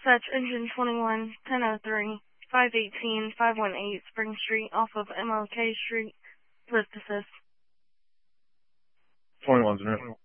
Dispatch engine 21, 1003, 518, 518 Spring Street off of MLK Street. Lift assist. 21's in